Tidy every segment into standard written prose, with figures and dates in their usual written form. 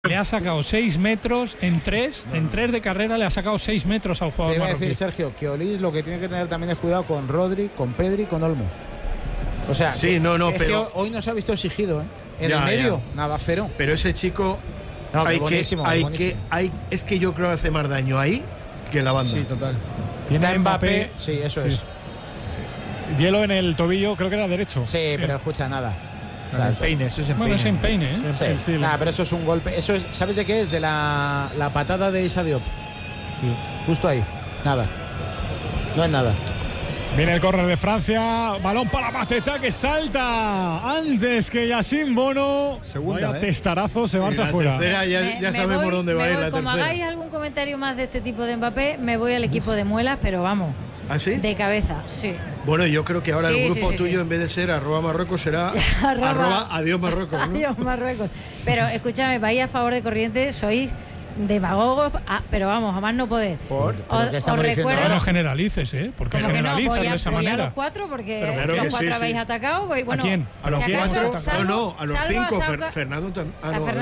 Le ha sacado 6 metros en 3 de carrera, le ha sacado 6 metros al jugador. Te iba a marroquí. decir, Sergio, que Olís lo que tiene que tener también es cuidado con Rodri, con Pedri, con Olmo. O sea, sí, es que hoy no se ha visto exigido, ¿eh? En el medio, nada, cero. Pero ese chico, no, buenísimo. Es que yo creo que hace más daño ahí que en la banda. Sí, total. Está Mbappé, sí, eso es. Hielo en el tobillo, creo que era derecho. Sí, pero escucha, nada. O sea, empeine, eso es empeine. Bueno, es empeine, ¿eh? Sí. Nada, pero eso es un golpe. Eso es, ¿sabes de qué es? De la patada de Issa Diop. Sí. Justo ahí. Nada. No es nada. Viene el córner de Francia. Balón para Mateta que salta antes que Yacine Bono. Segunda, testarazo, se marcha fuera. La tercera ya sabemos por dónde va a ir la como tercera. hagáis algún comentario más de este tipo de Mbappé, me voy al equipo de Muelas, pero vamos. ¿Ah, sí? De cabeza, sí. Bueno, yo creo que ahora Sí, el grupo sí, tuyo, en vez de ser @Marruecos, será @Adiós Marruecos, ¿no? Adiós Marruecos. Pero escúchame, vais a favor de corriente, sois demagogos, pero vamos, a más no poder. ¿Por? Os recuerdo. No generalices, ¿eh? ¿Por qué ¿Cómo que no? generalizas Voy de esa a manera? los cuatro, porque claro los que cuatro sí, habéis atacado. Bueno, ¿A quién? ¿A los si cuatro? acaso, No, a los cinco. Fernando también.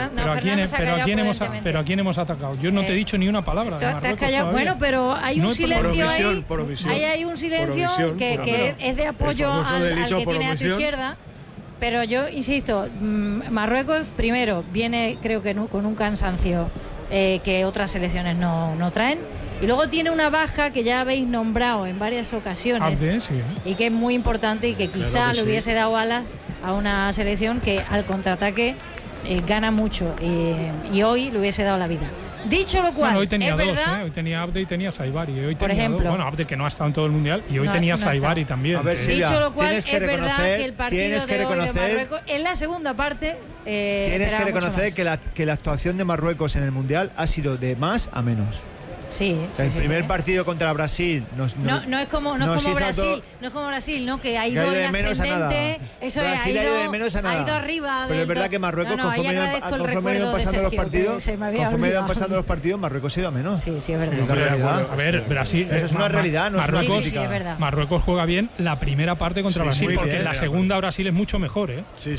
Pero ¿a quién hemos atacado? Yo no te he dicho ni una palabra. Te has callado. Bueno, pero hay un silencio ahí. Hay un silencio que es de apoyo al que tiene a tu izquierda. Pero yo insisto, Marruecos primero viene, creo que con un cansancio que otras selecciones no traen. Y luego tiene una baja que ya habéis nombrado en varias ocasiones y que es muy importante y que quizá le hubiese dado alas a una selección que al contraataque gana mucho y hoy le hubiese dado la vida. Dicho lo cual, bueno, hoy tenía es dos, verdad, hoy tenía Abde y tenía Saibari. Hoy por tenía ejemplo, bueno, Abde que no ha estado en todo el mundial y hoy tenía Saibari también. A ver, Silvia, dicho lo cual, es que verdad que el partido de hoy de Marruecos en la segunda parte tienes que reconocer que la actuación de Marruecos en el mundial ha sido de más a menos. Sí, el primer partido contra Brasil no es como Brasil, ¿no? Que ha ido en ascendente, eso es, ha ido arriba. Pero es verdad que Marruecos, conforme iban pasando los partidos, Marruecos ha ido a menos. Sí, es verdad. A ver, Brasil es una realidad, no es una crítica. Es verdad. Marruecos juega bien la primera parte contra Brasil, porque en la segunda Brasil es mucho mejor, ¿eh? Sí.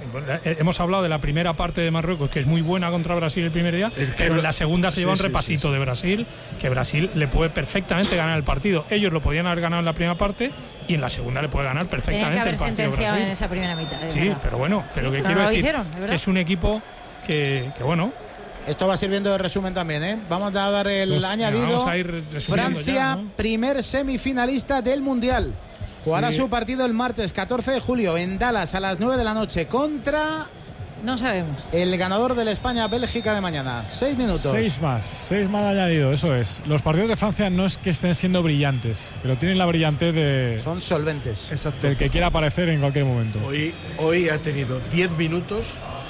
Hemos hablado de la primera parte de Marruecos, que es muy buena contra Brasil el primer día, pero en la segunda se lleva un repasito de Brasil, que Brasil le puede perfectamente ganar el partido. Ellos lo podían haber ganado en la primera parte y en la segunda le puede ganar perfectamente el partido. Sentenciado en esa primera mitad. Sí, pero bueno, que quiero decir que es un equipo que bueno. Esto va sirviendo de resumen también, ¿eh? Vamos a dar el añadido. Vamos a ir Francia, ya, ¿no? primer semifinalista del Mundial. Jugará su partido el martes 14 de julio en Dallas a las 9 de la noche contra... No sabemos. El ganador de la España-Bélgica de mañana. 6 minutos. 6 más añadido, eso es. Los partidos de Francia no es que estén siendo brillantes, pero tienen la brillantez de... Son solventes. Exacto. Del que quiera aparecer en cualquier momento. Hoy ha tenido 10 minutos,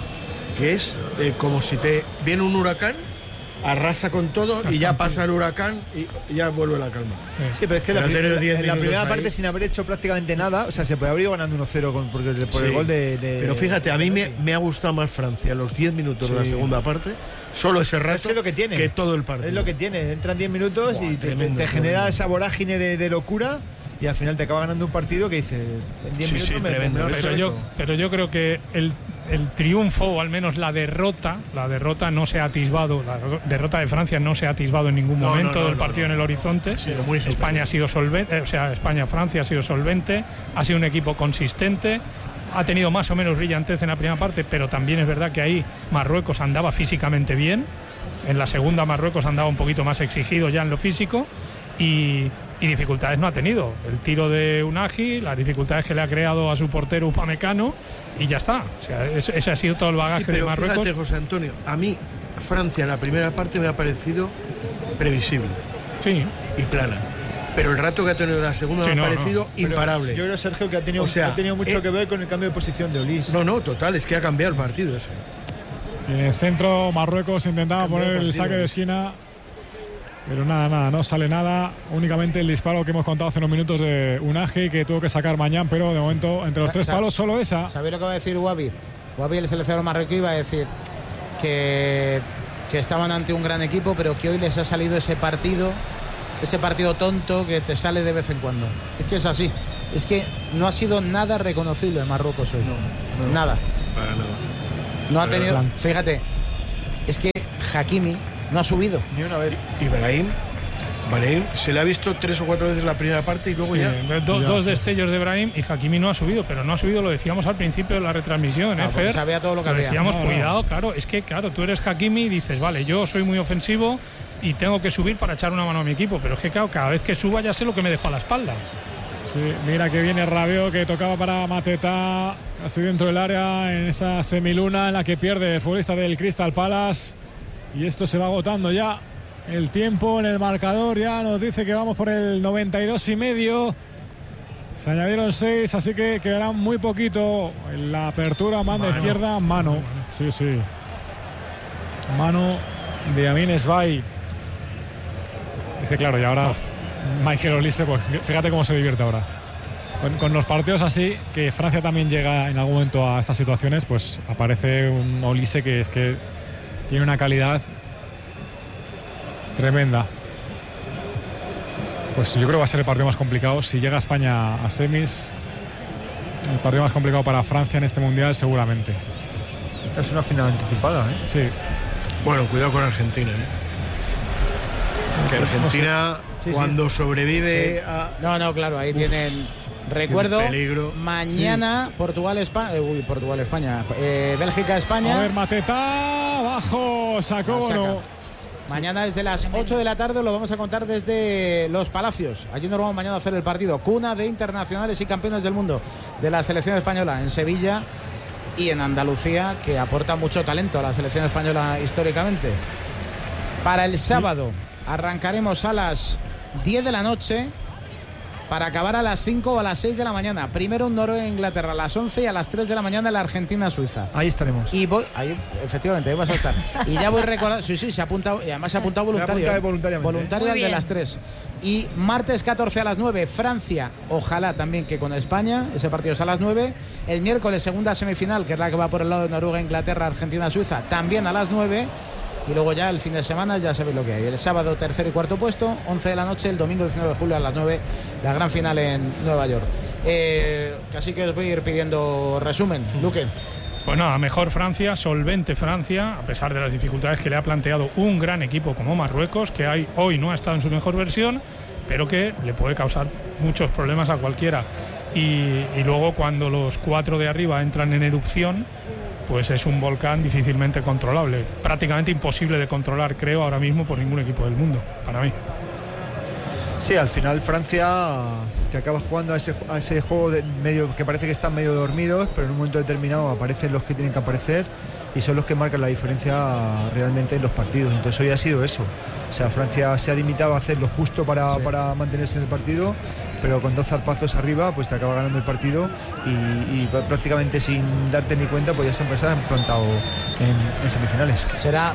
que es como si te viene un huracán, arrasa con todo y ya pasa el huracán y ya vuelve la calma. Sí, pero es que en la primera parte, sin haber hecho prácticamente nada, o sea, se puede haber ido ganando 1-0 por el gol de... Pero fíjate, a mí me ha gustado más Francia los 10 minutos de la segunda parte, solo ese rato, es lo que tiene, que todo el partido. Es lo que tiene, entran 10 minutos y te genera esa vorágine de locura. Y al final te acaba ganando un partido que dice en 10 minutos tremendo. Pero yo creo que el triunfo, o al menos la derrota no se ha atisbado, la derrota de Francia no se ha atisbado en ningún momento del partido en el horizonte. España ha sido solvente, Francia ha sido solvente, ha sido un equipo consistente, ha tenido más o menos brillantez en la primera parte, pero también es verdad que ahí Marruecos andaba físicamente bien. En la segunda Marruecos andaba un poquito más exigido ya en lo físico y dificultades no ha tenido. El tiro de Unagi, las dificultades que le ha creado a su portero Upamecano y ya está. O sea, ese ha sido todo el bagaje de Marruecos. Fíjate, José Antonio, a mí Francia en la primera parte me ha parecido previsible y plana. Pero el rato que ha tenido la segunda me ha parecido imparable. Yo creo, Sergio, que ha tenido mucho que ver con el cambio de posición de Olís. No, total, es que ha cambiado el partido ese. En el centro Marruecos intentaba poner el saque de esquina, pero nada, no sale nada. Únicamente el disparo que hemos contado hace unos minutos de Unagi, que tuvo que sacar mañana, pero de momento entre los tres palos solo esa. ¿Sabéis lo que va a decir Wabi? Wabi, el seleccionador marroquí, va a decir que estaban ante un gran equipo, pero que hoy les ha salido ese partido tonto que te sale de vez en cuando. Es que es así. Es que no ha sido nada reconocible en Marruecos hoy. Nada. Para nada. No ha tenido, fíjate, es que Hakimi no ha subido. Ni una vez. Y Brahim se le ha visto 3 o 4 veces la primera parte y luego dos destellos de Brahim, y Hakimi no ha subido, pero no ha subido, lo decíamos al principio de la retransmisión, Fer. Sabía todo lo que había. Decíamos, cuidado, claro, es que tú eres Hakimi y dices, vale, yo soy muy ofensivo y tengo que subir para echar una mano a mi equipo, pero es que claro, cada vez que suba ya sé lo que me dejo a la espalda. Sí, mira que viene Rabiot, que tocaba para Mateta, casi dentro del área, en esa semiluna en la que pierde el futbolista del Crystal Palace, y esto se va agotando ya. El tiempo en el marcador ya nos dice que vamos por el 92,5. Se añadieron 6, así que quedará muy poquito. En la apertura, mano izquierda, mano. Sí. Mano de Amin Svay. Es que claro, y ahora Michael Olise, pues fíjate cómo se divierte ahora. Con los partidos así, que Francia también llega en algún momento a estas situaciones, pues aparece un Olise que es que tiene una calidad tremenda. Pues yo creo que va a ser el partido más complicado. Si llega España a semis, el partido más complicado para Francia en este mundial seguramente. Es una final anticipada, ¿eh? Sí. Bueno, cuidado con Argentina, Que Argentina, cuando sobrevive a... No, claro, ahí tienen... Recuerdo, mañana Portugal-España, Bélgica-España. A ver, Mateta, abajo, sacó. Mañana desde las 8 de la tarde lo vamos a contar desde Los Palacios. Allí nos vamos mañana a hacer el partido. Cuna de internacionales y campeones del mundo de la selección española en Sevilla y en Andalucía, que aporta mucho talento a la selección española históricamente. Para el sábado arrancaremos a las 10 de la noche para acabar a las 5 o a las 6 de la mañana. Primero un Noruega-Inglaterra a las 11 y a las 3 de la mañana la Argentina-Suiza. Ahí estaremos. Y ahí, efectivamente, ahí vas a estar. Y ya voy recordando, sí, se ha apuntado, y además se ha apuntado voluntario. Voluntario al de las 3. Y martes 14 a las 9, Francia, ojalá también que con España, ese partido es a las 9. El miércoles, segunda semifinal, que es la que va por el lado de Noruega-Inglaterra, Argentina-Suiza, también a las 9. Y luego ya el fin de semana ya sabéis lo que hay. El sábado tercer y cuarto puesto, 11 de la noche, el domingo 19 de julio a las 9, la gran final en Nueva York. Casi que os voy a ir pidiendo resumen. Luque. Pues nada, mejor Francia, solvente Francia, a pesar de las dificultades que le ha planteado un gran equipo como Marruecos, que hoy no ha estado en su mejor versión, pero que le puede causar muchos problemas a cualquiera. Y luego cuando los 4 de arriba entran en erupción, pues es un volcán difícilmente controlable, prácticamente imposible de controlar, creo, ahora mismo por ningún equipo del mundo, para mí. Sí, al final Francia te acaba jugando a ese juego de medio que parece que están medio dormidos, pero en un momento determinado aparecen los que tienen que aparecer y son los que marcan la diferencia realmente en los partidos. Entonces hoy ha sido eso. O sea, Francia se ha limitado a hacer lo justo para mantenerse en el partido, pero con 2 zarpazos arriba pues te acaba ganando el partido y prácticamente sin darte ni cuenta pues ya siempre se han plantado en semifinales.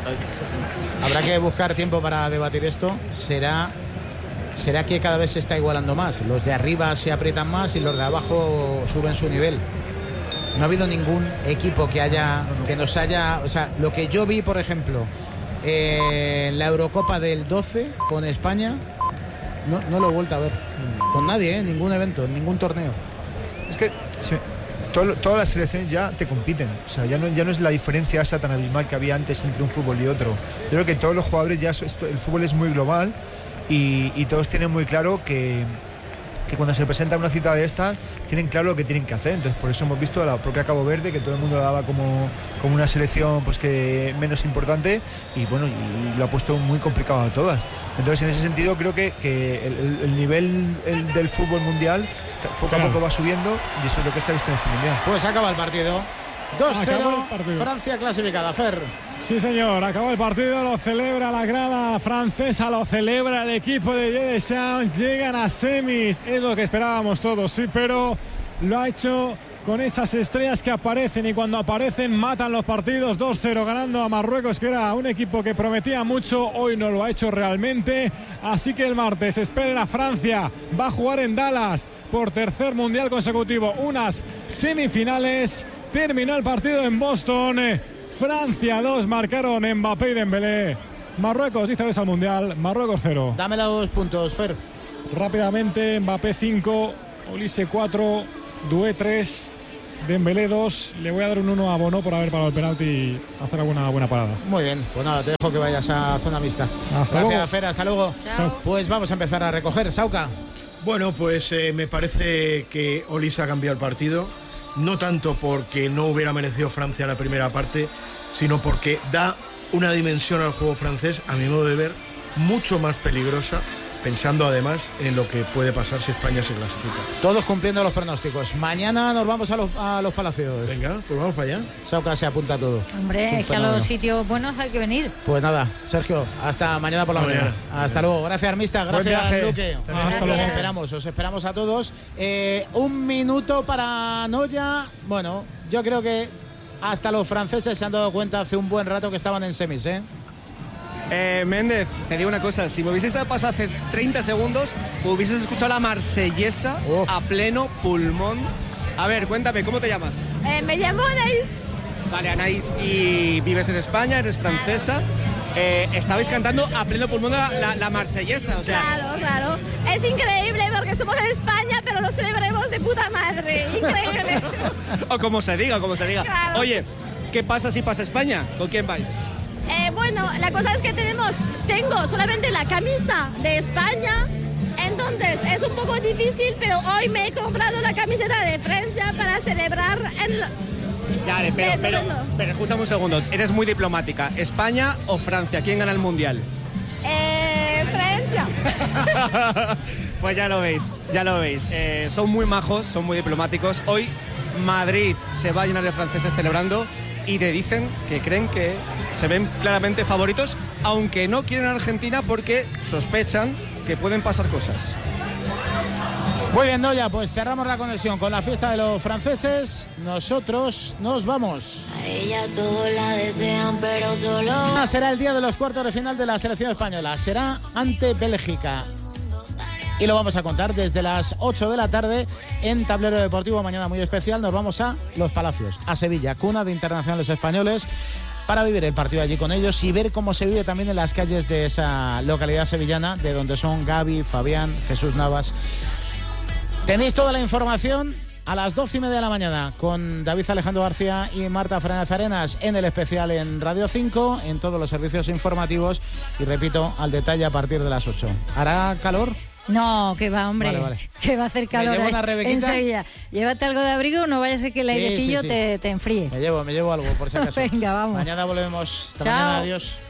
Habrá que buscar tiempo para debatir esto. ¿Será que cada vez se está igualando más? Los de arriba se aprietan más y los de abajo suben su nivel. No ha habido ningún equipo que nos haya... O sea, lo que yo vi, por ejemplo, en la Eurocopa del 12 con España, no lo he vuelto a ver. Con nadie, ningún evento, ningún torneo. Es que todas las selecciones ya te compiten. O sea, ya no es la diferencia esa tan abismal que había antes entre un fútbol y otro. Yo creo que todos los jugadores el fútbol es muy global y todos tienen muy claro que cuando se presenta una cita de estas tienen claro lo que tienen que hacer. Entonces por eso hemos visto a la propia Cabo Verde, que todo el mundo la daba como una selección pues que menos importante y bueno, y lo ha puesto muy complicado a todas. Entonces en ese sentido creo que el nivel del fútbol mundial poco a poco va subiendo y eso es lo que se ha visto en este mundial. Pues acaba el partido 2-0, Francia clasificada. Fer. Sí, señor, acabó el partido, lo celebra la grada francesa, lo celebra el equipo de Didier Deschamps, llegan a semis, es lo que esperábamos todos, sí, pero lo ha hecho con esas estrellas que aparecen y cuando aparecen matan los partidos. 2-0 ganando a Marruecos, que era un equipo que prometía mucho, hoy no lo ha hecho realmente, así que el martes esperen a Francia, va a jugar en Dallas por tercer mundial consecutivo, unas semifinales. Terminó el partido en Boston. Francia 2, marcaron Mbappé y Dembélé. Marruecos dice adiós al Mundial. Marruecos 0. Dame los 2 puntos, Fer. Rápidamente, Mbappé 5, Olise 4, Doué 3, Dembélé 2. Le voy a dar un 1 a Bono por haber parado el penalti y hacer alguna buena parada. Muy bien, pues nada, te dejo que vayas a zona mixta. Hasta Gracias, luego. Fer, hasta luego. Chao. Pues vamos a empezar a recoger. Sauca. Bueno, pues me parece que Olise ha cambiado el partido, no tanto porque no hubiera merecido Francia la primera parte, sino porque da una dimensión al juego francés, a mi modo de ver, mucho más peligrosa, pensando además en lo que puede pasar si España se clasifica. Todos cumpliendo los pronósticos. Mañana nos vamos a los Palacios. Venga, pues vamos para allá. Sauca se apunta a todo. Hombre, es que a los sitios buenos hay que venir. Pues nada, Sergio, hasta mañana por la mañana. Hasta luego. Gracias, Armista. Gracias, Luque. Hasta luego. Os esperamos a todos. Un minuto para Noya. Bueno, yo creo que hasta los franceses se han dado cuenta hace un buen rato que estaban en semis, ¿eh? Méndez, te digo una cosa, si me hubieses dado paso hace 30 segundos, hubieses escuchado la marsellesa a pleno pulmón. A ver, cuéntame, ¿cómo te llamas? Me llamo Anaís. Vale, Anaís, y vives en España, eres francesa. Estabais cantando a pleno pulmón la marsellesa, o sea... Claro. Es increíble porque somos en España, pero lo celebremos de puta madre. Increíble. O como se diga. Claro. Oye, ¿qué pasa si pasa España? ¿Con quién vais? Bueno, la cosa es que tengo solamente la camisa de España, entonces es un poco difícil, pero hoy me he comprado la camiseta de Francia para celebrar Ya, pero escúchame un segundo, eres muy diplomática. ¿España o Francia? ¿Quién gana el Mundial? Francia. Pues ya lo veis. Son muy majos, son muy diplomáticos. Hoy Madrid se va a llenar de franceses celebrando y te dicen que creen que se ven claramente favoritos, aunque no quieren a Argentina porque sospechan que pueden pasar cosas. Muy bien, Noya, pues cerramos la conexión con la fiesta de los franceses. Nosotros nos vamos. A ella todos la desean, pero solo... Será el día de los cuartos de final de la selección española. Será ante Bélgica. Y lo vamos a contar desde las 8 de la tarde en Tablero Deportivo. Mañana muy especial. Nos vamos a Los Palacios, a Sevilla, cuna de internacionales españoles, para vivir el partido allí con ellos y ver cómo se vive también en las calles de esa localidad sevillana, de donde son Gaby, Fabián, Jesús Navas. Tenéis toda la información a las 12:30 de la mañana con David Alejandro García y Marta Fernández Arenas en el especial en Radio 5, en todos los servicios informativos y repito, al detalle a partir de las 8. ¿Hará calor? No, que va, hombre. Vale. Que va a hacer calor. ¿Me llevo una rebequita? En Sevilla. Llévate algo de abrigo, no vaya a ser que el airecillo sí. te enfríe. Me llevo algo por si acaso. Venga, vamos. Mañana volvemos. Hasta Chao. mañana, adiós.